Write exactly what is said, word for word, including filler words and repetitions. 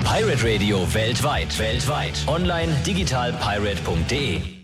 Pirate Radio weltweit. Weltweit. Online digital pirate punkt de.